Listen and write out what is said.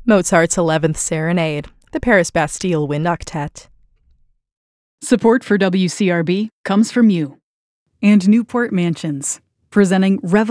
Mozart's 11th Serenade, the Paris Bastille Wind Octet. Support for WCRB comes from you and Newport Mansions, presenting Revel